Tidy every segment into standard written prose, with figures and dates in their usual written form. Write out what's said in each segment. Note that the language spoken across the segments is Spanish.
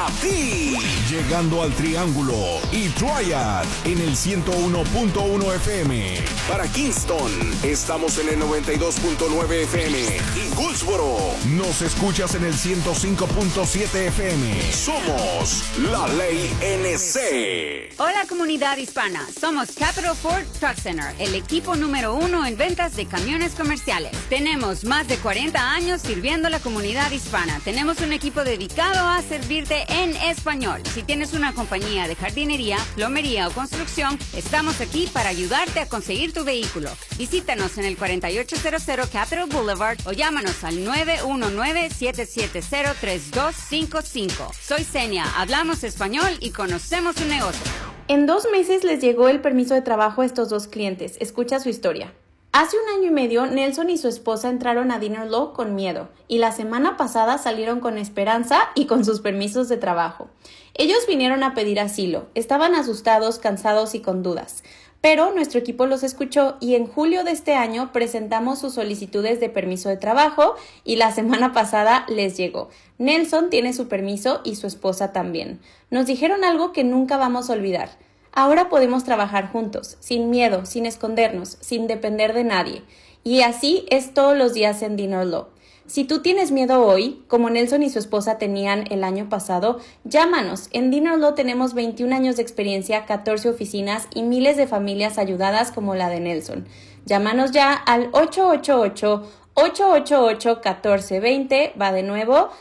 ti. Llegando al Triángulo y Triad en el 101.1 FM. Para Kingston, estamos en el 92.9 FM. Y Goldsboro, nos escuchas en el 105.7 FM. Somos La Ley NC. Hola comunidad hispana, somos Capital Ford Truck Center, el equipo número 1 en ventas de camiones comerciales. Tenemos más de 40 años sirviendo a la comunidad hispana. Tenemos un equipo dedicado a servirte en español. Si tienes una compañía de jardinería, plomería o construcción, estamos aquí para ayudarte a conseguir tu vehículo. Visítanos en el 4800 Capitol Boulevard o llámanos al 919-770-3255. Soy Senia, hablamos español y conocemos su negocio. En 2 meses les llegó el permiso de trabajo a estos 2 clientes. Escucha su historia. Hace 1 año y medio, Nelson y su esposa entraron a Dinner Law con miedo y la semana pasada salieron con esperanza y con sus permisos de trabajo. Ellos vinieron a pedir asilo, estaban asustados, cansados y con dudas. Pero nuestro equipo los escuchó y en julio de este año presentamos sus solicitudes de permiso de trabajo y la semana pasada les llegó. Nelson tiene su permiso y su esposa también. Nos dijeron algo que nunca vamos a olvidar. Ahora podemos trabajar juntos, sin miedo, sin escondernos, sin depender de nadie. Y así es todos los días en Dinner Law. Si tú tienes miedo hoy, como Nelson y su esposa tenían el año pasado, llámanos. En Dinner Law tenemos 21 años de experiencia, 14 oficinas y miles de familias ayudadas como la de Nelson. Llámanos ya al 888-888-1420. Va de nuevo,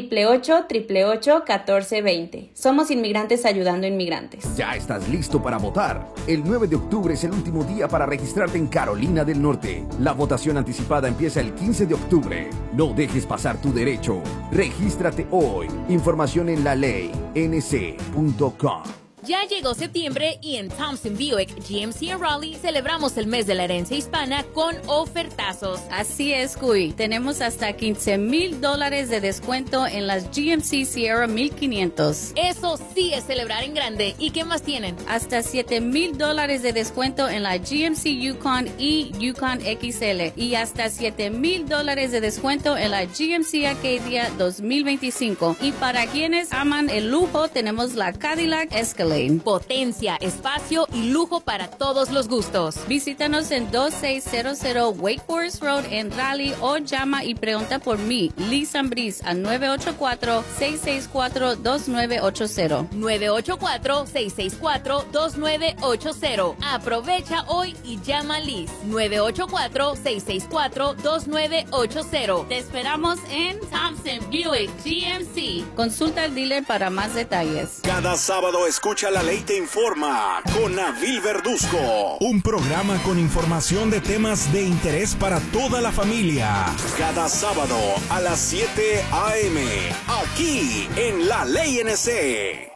888-888-1420. Somos inmigrantes ayudando inmigrantes. Ya estás listo para votar. El 9 de octubre es el último día para registrarte en Carolina del Norte. La votación anticipada empieza el 15 de octubre. No dejes pasar tu derecho. Regístrate hoy. Información en laleync.com. Ya llegó septiembre y en Thompson Buick GMC en Raleigh celebramos el mes de la herencia hispana con ofertazos. Así es, Cuy. Tenemos hasta $15,000 de descuento en las GMC Sierra 1500. Eso sí es celebrar en grande. ¿Y qué más tienen? Hasta $7,000 de descuento en la GMC Yukon y Yukon XL. Y hasta $7,000 de descuento en la GMC Acadia 2025. Y para quienes aman el lujo, tenemos la Cadillac Escalade. Potencia, espacio y lujo para todos los gustos. Visítanos en 2600 Wake Forest Road en Raleigh o llama y pregunta por mí, Liz Ambriz, a 984-664-2980. 984-664-2980. Aprovecha hoy y llama a Liz. 984-664-2980. Te esperamos en Thompson Buick GMC. Consulta al dealer para más detalles. Cada sábado escucha La Ley Te Informa con Nabil Verduzco. Un programa con información de temas de interés para toda la familia. Cada sábado a las 7 a.m. aquí en La Ley NC.